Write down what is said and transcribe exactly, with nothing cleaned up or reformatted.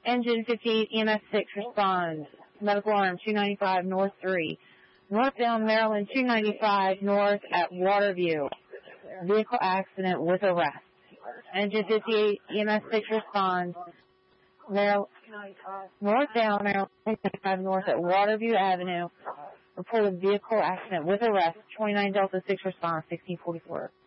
Engine fifty-eight, E M S six responds. Medical arm two ninety-five North three. Northbound Maryland two ninety-five North at Waterview. Vehicle accident with arrest. Engine fifty-eight, E M S six responds. Maryland, northbound Maryland two ninety-five North at Waterview Avenue. Reported vehicle accident with arrest. twenty-nine Delta six response, sixteen forty-four.